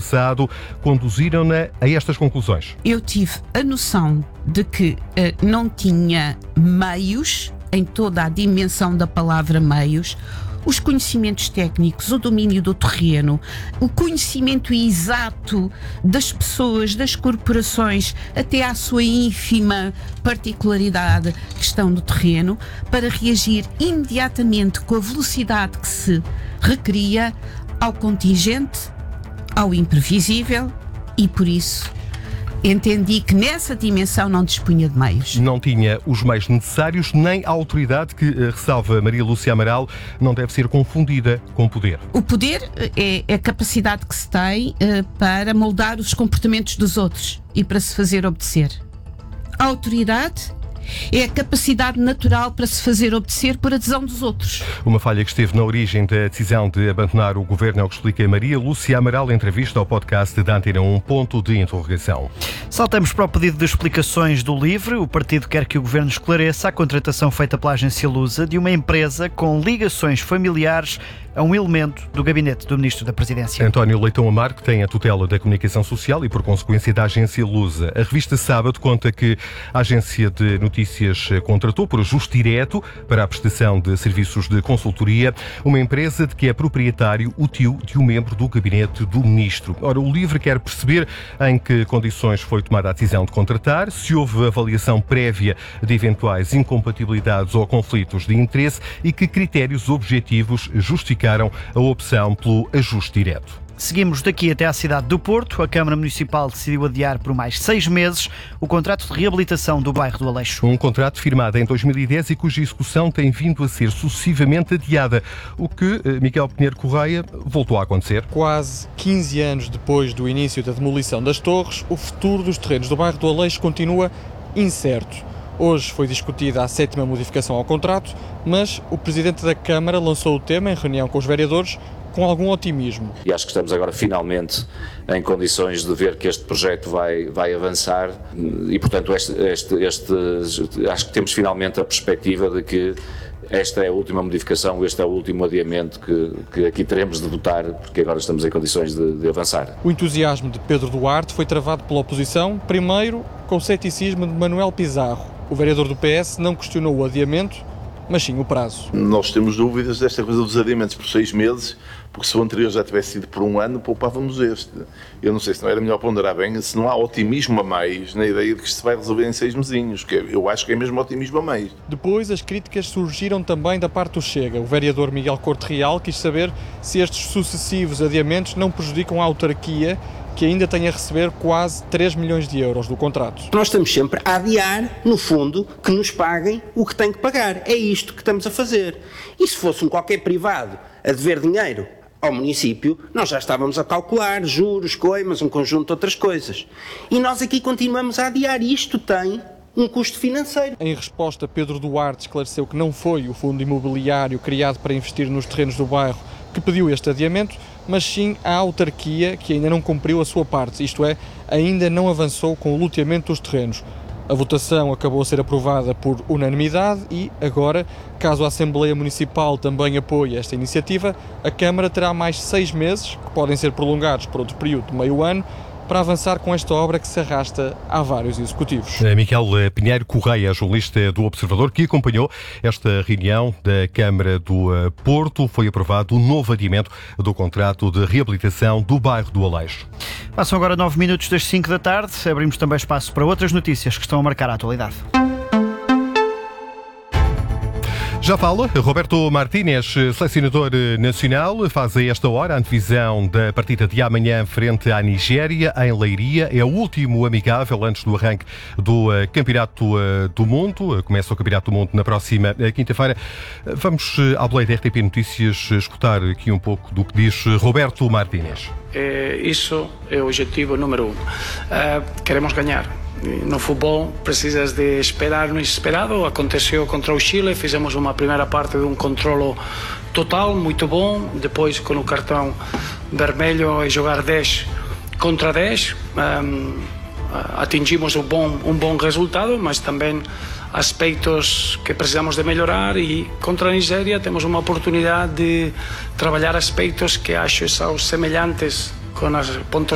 passado conduziram-na a estas conclusões? Eu tive a noção de que não tinha meios, em toda a dimensão da palavra meios, os conhecimentos técnicos, o domínio do terreno, o conhecimento exato das pessoas, das corporações, até à sua ínfima particularidade que estão no terreno, para reagir imediatamente com a velocidade que se requeria ao contingente, ao imprevisível, e por isso entendi que nessa dimensão não dispunha de meios. Não tinha os meios necessários, nem a autoridade que, ressalva Maria Lúcia Amaral, não deve ser confundida com poder. O poder é a capacidade que se tem para moldar os comportamentos dos outros e para se fazer obedecer. A autoridade é a capacidade natural para se fazer obedecer por adesão dos outros. Uma falha que esteve na origem da decisão de abandonar o governo é o que explica Maria Lúcia Amaral em entrevista ao podcast da Antena 1, ponto de interrogação. Saltamos para o pedido de explicações do LIVRE. O partido quer que o governo esclareça a contratação feita pela agência Lusa de uma empresa com ligações familiares a um elemento do gabinete do Ministro da Presidência. António Leitão Amaro, que tem a tutela da comunicação social e, por consequência, da agência Lusa. A revista Sábado conta que a agência de notícias contratou por ajuste direto para a prestação de serviços de consultoria uma empresa de que é proprietário o tio de um membro do gabinete do Ministro. Ora, o LIVRE quer perceber em que condições foi tomada a decisão de contratar, se houve avaliação prévia de eventuais incompatibilidades ou conflitos de interesse e que critérios objetivos justificaram a opção pelo ajuste direto. Seguimos daqui até à cidade do Porto. A Câmara Municipal decidiu adiar por mais 6 meses o contrato de reabilitação do bairro do Aleixo. Um contrato firmado em 2010 e cuja execução tem vindo a ser sucessivamente adiada, o que Miguel Pinheiro Correia voltou a acontecer. Quase 15 anos depois do início da demolição das torres, o futuro dos terrenos do bairro do Aleixo continua incerto. Hoje foi discutida a 7ª modificação ao contrato, mas o Presidente da Câmara lançou o tema em reunião com os vereadores com algum otimismo. E acho que estamos agora finalmente em condições de ver que este projeto vai avançar e, portanto, acho que temos finalmente a perspectiva de que esta é a última modificação, este é o último adiamento que aqui teremos de votar, porque agora estamos em condições de avançar. O entusiasmo de Pedro Duarte foi travado pela oposição, primeiro com o ceticismo de Manuel Pizarro. O vereador do PS não questionou o adiamento, mas sim o prazo. Nós temos dúvidas desta coisa dos adiamentos por 6 meses, porque se o anterior já tivesse sido por 1 ano, poupávamos este. Eu não sei se não era melhor ponderar bem, se não há otimismo a mais na ideia de que isto se vai resolver em 6 mesinhos, que eu acho que é mesmo otimismo a mais. Depois, as críticas surgiram também da parte do Chega. O vereador Miguel Corte Real quis saber se estes sucessivos adiamentos não prejudicam a autarquia, que ainda tem a receber quase 3 milhões de euros do contrato. Nós estamos sempre a adiar, no fundo, que nos paguem o que têm que pagar. É isto que estamos a fazer. E se fosse um qualquer privado a dever dinheiro ao município, nós já estávamos a calcular juros, coimas, um conjunto de outras coisas. E nós aqui continuamos a adiar. E isto tem um custo financeiro. Em resposta, Pedro Duarte esclareceu que não foi o fundo imobiliário criado para investir nos terrenos do bairro que pediu este adiamento, mas sim a autarquia, que ainda não cumpriu a sua parte, isto é, ainda não avançou com o loteamento dos terrenos. A votação acabou a ser aprovada por unanimidade e, agora, caso a Assembleia Municipal também apoie esta iniciativa, a Câmara terá mais 6 meses, que podem ser prolongados por outro período de meio ano, para avançar com esta obra que se arrasta há vários executivos. Miguel Pinheiro Correia, jornalista do Observador, que acompanhou esta reunião da Câmara do Porto. Foi aprovado o novo adiamento do contrato de reabilitação do bairro do Aleixo. Passam agora 9 minutos das 5 da tarde. Abrimos também espaço para outras notícias que estão a marcar a atualidade. Já fala, Roberto Martínez, selecionador nacional, faz a esta hora a antevisão da partida de amanhã frente à Nigéria, em Leiria. É o último amigável antes do arranque do Campeonato do Mundo. Começa o Campeonato do Mundo na próxima quinta-feira. Vamos à boleia da RTP Notícias escutar aqui um pouco do que diz Roberto Martínez. Isso é o objetivo número 1. Queremos ganhar. No futebol precisas de esperar no inesperado. Aconteceu contra o Chile, fizemos uma primeira parte de um controlo total, muito bom. Depois, com o cartão vermelho e jogar 10 contra 10, atingimos um bom resultado, mas também aspectos que precisamos de melhorar, e contra a Nigéria temos uma oportunidade de trabalhar aspectos que acho são semelhantes com os pontos